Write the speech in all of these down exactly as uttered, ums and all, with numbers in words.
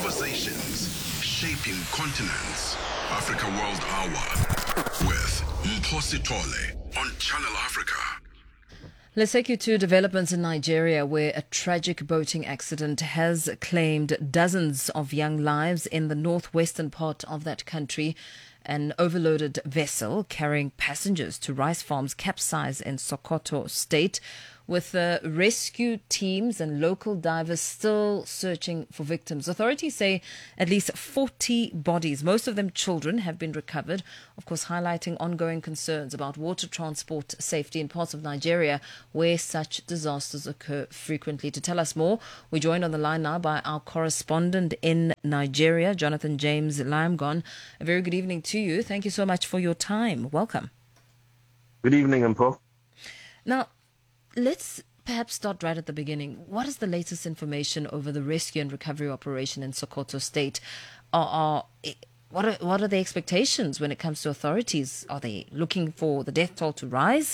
Conversations shaping continents. Africa World Hour with Mposi Tole on Channel Africa. Let's take you to developments in Nigeria, where a tragic boating accident has claimed dozens of young lives in the northwestern part of that country. An overloaded vessel carrying passengers to rice farms capsized in Sokoto state, with uh, rescue teams and local divers still searching for victims. Authorities say at least forty bodies, most of them children, have been recovered, of course highlighting ongoing concerns about water transport safety in parts of Nigeria where such disasters occur frequently. To tell us more, we're joined on the line now by our correspondent in Nigeria, Jonathan James Lamgon. A very good evening to you. Thank you so much for your time. Welcome. Good evening, Mpo. Now, let's perhaps start right at the beginning. What is the latest information over the rescue and recovery operation in Sokoto State? Are, are, what, are, what are the expectations when it comes to authorities? Are they looking for the death toll to rise?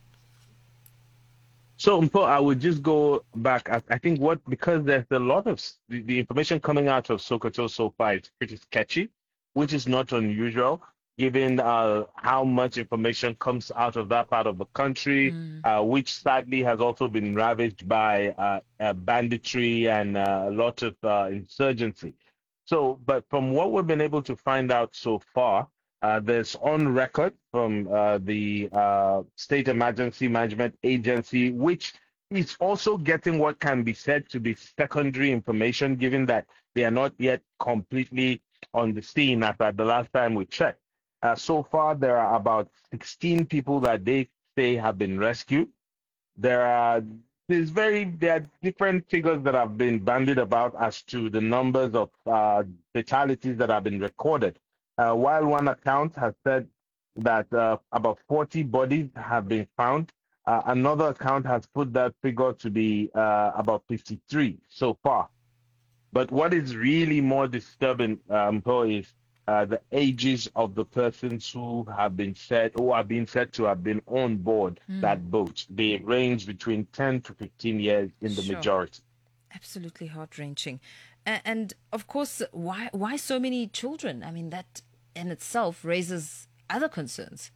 So, Mpo, I would just go back. I, I think what, because there's a lot of the, the information coming out of Sokoto so far is pretty sketchy, which is not unusual, given uh, how much information comes out of that part of the country, mm. uh, which sadly has also been ravaged by uh, uh, banditry and uh, a lot of uh, insurgency. So, but from what we've been able to find out so far, uh, there's on record from uh, the uh, State Emergency Management Agency, which is also getting what can be said to be secondary information, given that they are not yet completely on the scene as at the last time we checked. Uh, so far, there are about sixteen people that they say have been rescued. There are there's very there are different figures that have been bandied about as to the numbers of uh, fatalities that have been recorded. Uh, while one account has said that uh, about forty bodies have been found, uh, another account has put that figure to be uh, about fifty-three so far. But what is really more disturbing, um, is Uh, the ages of the persons who have been said, who have been said to have been on board mm. that boat. They range between ten to fifteen years in the sure. majority. Absolutely heart-wrenching. And, and of course, why why so many children? I mean, that in itself raises other concerns.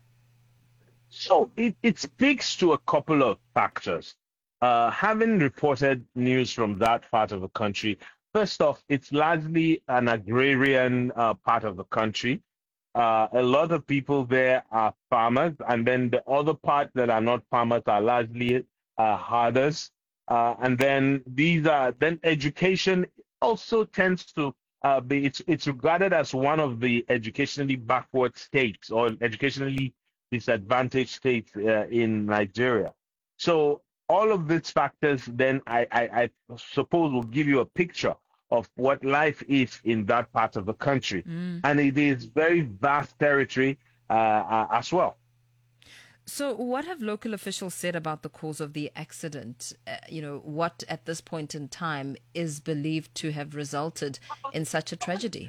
So it, it speaks to a couple of factors. Uh, having reported news from that part of the country, first off, it's largely an agrarian uh, part of the country. Uh, a lot of people there are farmers, and then the other part that are not farmers are largely uh, herders. Uh, and then these are then education also tends to uh, be it's it's regarded as one of the educationally backward states or educationally disadvantaged states uh, in Nigeria. So all of these factors, then I, I, I suppose, will give you a picture of what life is in that part of the country. Mm. And it is very vast territory uh, uh, as well. So what have local officials said about the cause of the accident? Uh, you know, what at this point in time is believed to have resulted in such a tragedy?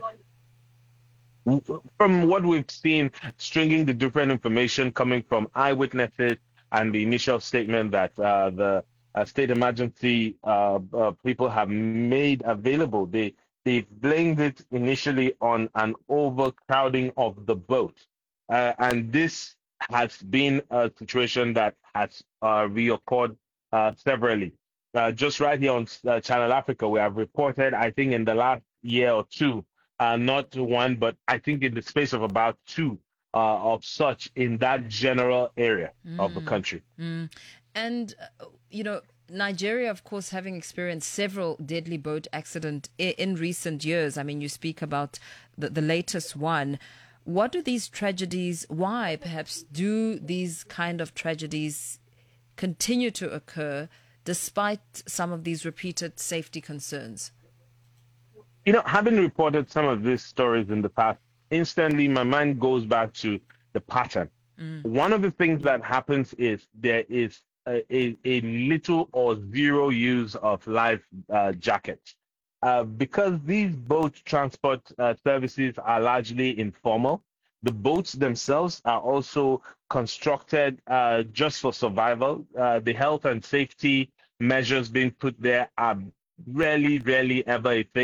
From what we've seen, stringing the different information coming from eyewitnesses, and the initial statement that uh, the uh, state emergency uh, uh, people have made available, they they blamed it initially on an overcrowding of the boat, uh, and this has been a situation that has uh, reoccurred uh, severally. Uh, just right here on uh, Channel Africa, we have reported, I think, in the last year or two, uh, not one, but I think in the space of about two. Uh, of such in that general area mm. of the country. Mm. And, uh, you know, Nigeria, of course, having experienced several deadly boat accidents I- in recent years. I mean, you speak about the, the latest one. What do these tragedies, why perhaps do these kind of tragedies continue to occur despite some of these repeated safety concerns? You know, having reported some of these stories in the past, instantly my mind goes back to the pattern. Mm. One of the things that happens is there is a, a, a little or zero use of life uh, jackets. Uh, because these boat transport uh, services are largely informal, the boats themselves are also constructed uh, just for survival. Uh, the health and safety measures being put there are rarely, rarely ever a thing.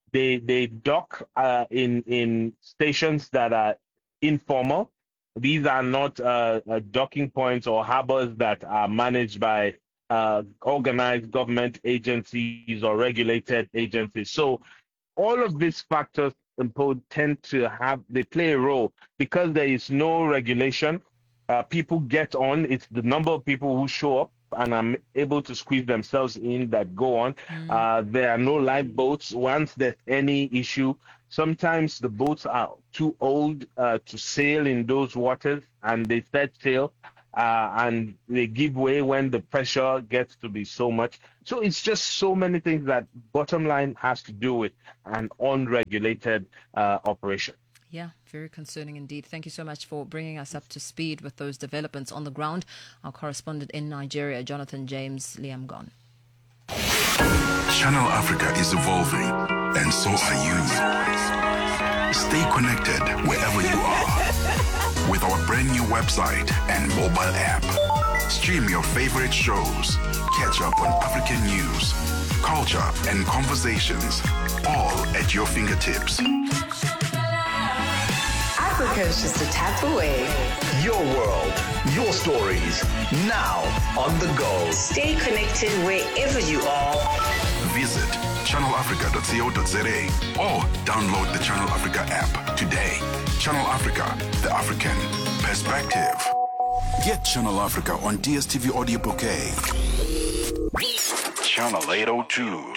they they dock uh, in in stations that are informal. These are not uh, uh, docking points or harbors that are managed by uh, organized government agencies or regulated agencies. So all of these factors impose, tend to have, they play a role because there is no regulation. Uh, people get on. It's the number of people who show up and are able to squeeze themselves in that go on. Mm. Uh, there are no lifeboats. Once there's any issue, sometimes the boats are too old uh, to sail in those waters, and they set sail uh, and they give way when the pressure gets to be so much. So it's just so many things that bottom line has to do with an unregulated uh, operation. Yeah, very concerning indeed. Thank you so much for bringing us up to speed with those developments on the ground. Our correspondent in Nigeria, Jonathan James Liam-Gon. Channel Africa is evolving, and so are you. Stay connected wherever you are with our brand new website and mobile app. Stream your favorite shows, catch up on African news, culture, and conversations, all at your fingertips. Africa is just a tap away. Your world, your stories, now on the go. Stay connected wherever you are. Visit channel africa dot co dot za or download the Channel Africa app today. Channel Africa, the African perspective. Get Channel Africa on D S T V Audio Bouquet. Channel eight oh two.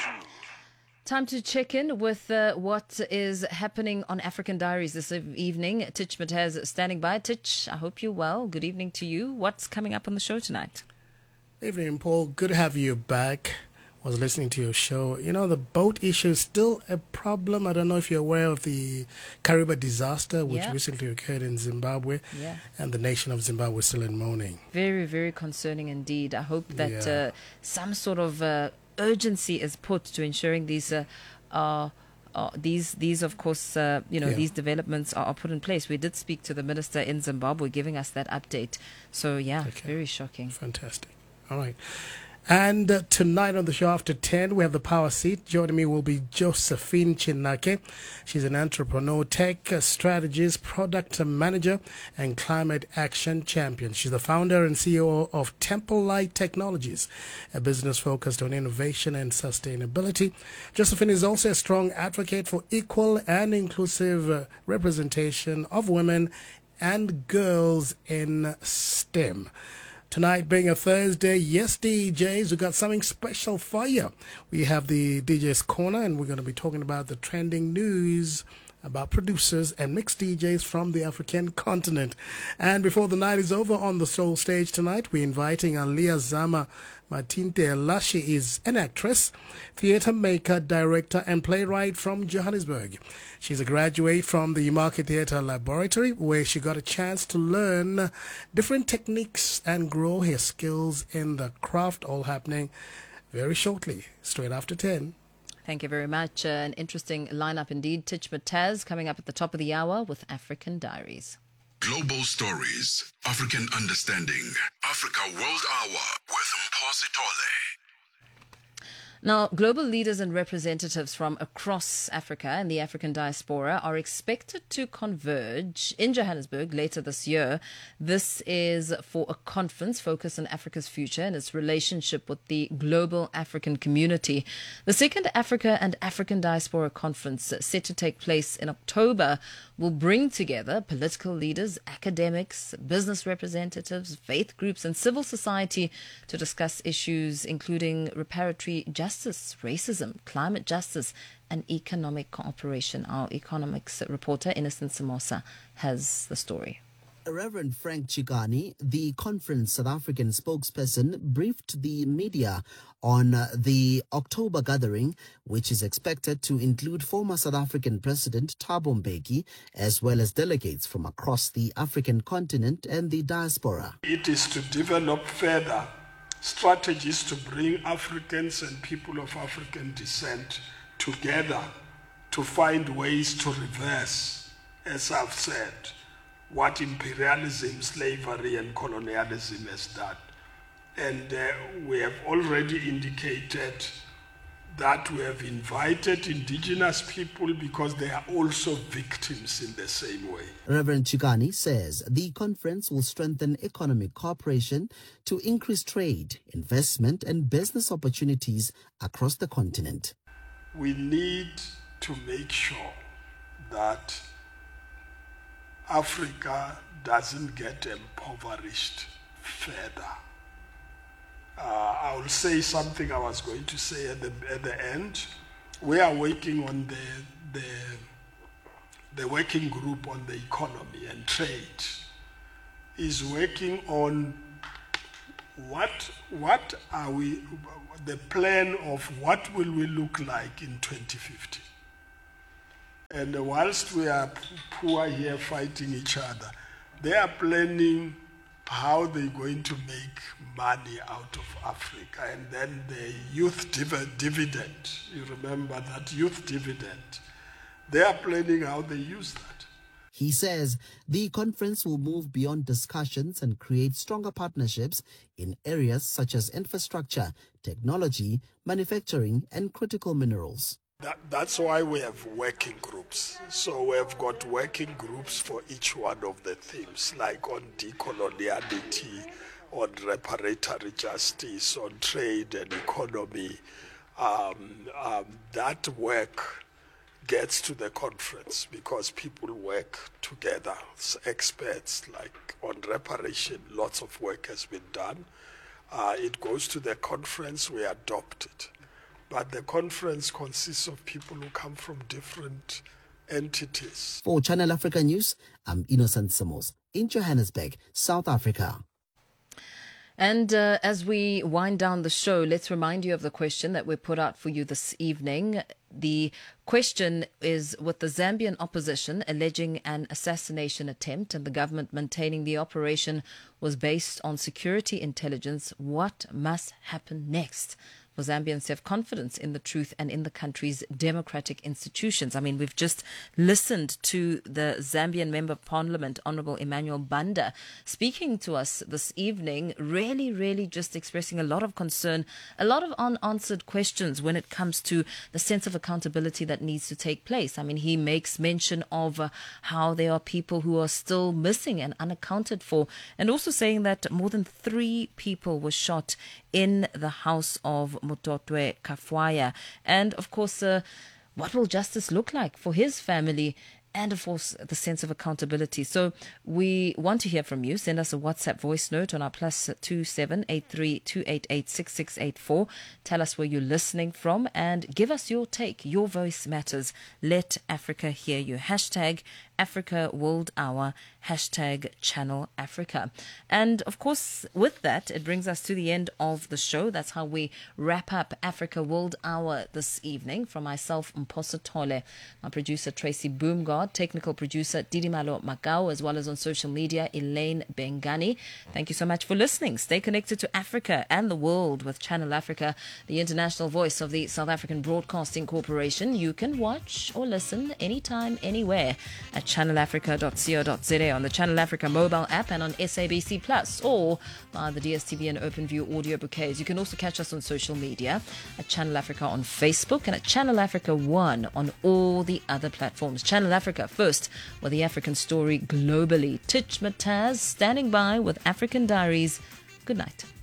Time to check in with uh, what is happening on African Diaries this evening. Titch Mataz standing by. Titch, I hope you're well. Good evening to you. What's coming up on the show tonight? Evening, Paul. Good to have you back. Was listening to your show. You know, the boat issue is still a problem. I don't know if you're aware of the Kariba disaster, which yeah. recently occurred in Zimbabwe. Yeah. And the nation of Zimbabwe is still in mourning. Very, very concerning indeed. I hope that yeah. uh, some sort of uh, urgency is put to ensuring these uh, are uh, these these of course uh, you know yeah. these developments are, are put in place. We did speak to the minister in Zimbabwe giving us that update. So yeah, okay. Very shocking. Fantastic. All right. And uh, tonight on the show after ten, we have the Power Seat. Joining me will be Josephine Chinake. She's an entrepreneur, tech strategist, product manager, and climate action champion. She's the founder and C E O of Temple Light Technologies, a business focused on innovation and sustainability. Josephine is also a strong advocate for equal and inclusive uh, representation of women and girls in STEM. Tonight being a Thursday, yes, D Js, we got something special for you. We have the D J's Corner, and we're going to be talking about the trending news about producers and mixed D Js from the African continent. And before the night is over on the Soul Stage tonight, we're inviting Alia Zama Matinte. She is an actress, theatre maker, director, and playwright from Johannesburg. She's a graduate from the Market Theatre Laboratory, where she got a chance to learn different techniques and grow her skills in the craft, all happening very shortly, straight after ten. Thank you very much. Uh, an interesting lineup indeed. Titch Mataz coming up at the top of the hour with African Diaries. Global Stories, African Understanding, Africa World Hour with Mphosi Tole. Now, global leaders and representatives from across Africa and the African diaspora are expected to converge in Johannesburg later this year. This is for a conference focused on Africa's future and its relationship with the global African community. The second Africa and African Diaspora Conference, set to take place in October, will bring together political leaders, academics, business representatives, faith groups, and civil society to discuss issues including reparatory justice. Justice, racism, climate justice, and economic cooperation. Our economics reporter, Innocent Samosa, has the story. Reverend Frank Chikani, the conference South African spokesperson, briefed the media on uh, the October gathering, which is expected to include former South African President Thabo Mbeki, as well as delegates from across the African continent and the diaspora. It is to develop further strategies to bring Africans and people of African descent together to find ways to reverse, as I've said, what imperialism, slavery, and colonialism has done. And uh, we have already indicated that we have invited indigenous people because they are also victims in the same way. Reverend Chikani says the conference will strengthen economic cooperation to increase trade, investment, and business opportunities across the continent. We need to make sure that Africa doesn't get impoverished further. Uh, I will say something I was going to say at the at the end. We are working on the the the working group on the economy and trade is working on what what are we the plan of what will we look like in twenty fifty. And whilst we are poor here fighting each other, they are planning how they're going to make money out of Africa. And then the youth div- dividend, you remember that youth dividend, they are planning how they use that. He says the conference will move beyond discussions and create stronger partnerships in areas such as infrastructure, technology, manufacturing, and critical minerals. That, that's why we have working groups. So we have got working groups for each one of the themes, like on decoloniality, on reparatory justice, on trade and economy. Um, um, that work gets to the conference because people work together. It's experts, like on reparation, lots of work has been done. Uh, it goes to the conference, we adopt it. But the conference consists of people who come from different entities. For Channel Africa News, I'm Innocent Samos in Johannesburg, South Africa. And uh, as we wind down the show, let's remind you of the question that we put out for you this evening. The question is, with the Zambian opposition alleging an assassination attempt and the government maintaining the operation was based on security intelligence, what must happen next for Zambians to have confidence in the truth and in the country's democratic institutions? I mean, we've just listened to the Zambian Member of Parliament, Honorable Emmanuel Banda, speaking to us this evening, really, really just expressing a lot of concern, a lot of unanswered questions when it comes to the sense of accountability that needs to take place. I mean, he makes mention of uh, how there are people who are still missing and unaccounted for, and also saying that more than three people were shot in the house of Mutotwe Kafwaya. And of course, uh, what will justice look like for his family? And of course, the sense of accountability. So we want to hear from you. Send us a WhatsApp voice note on our plus two seven eight three two eight eight six six eight four. Tell us where you're listening from and give us your take. Your voice matters. Let Africa hear you. Hashtag Africa World Hour, hashtag Channel Africa. And of course, with that, it brings us to the end of the show. That's how we wrap up Africa World Hour this evening. From myself, Mposa Tole, my producer Tracy Boomgard, technical producer Didimalo Makau, as well as on social media, Elaine Bengani. Thank you so much for listening. Stay connected to Africa and the world with Channel Africa, the international voice of the South African Broadcasting Corporation. You can watch or listen anytime, anywhere at channel africa dot co dot za, on the Channel Africa mobile app, and on S A B C Plus, or via the D S T V and OpenView audio bouquets. You can also catch us on social media at Channel Africa on Facebook and at Channel Africa One on all the other platforms. Channel Africa first, with the African story globally. Titch Mataz standing by with African Diaries. Good night.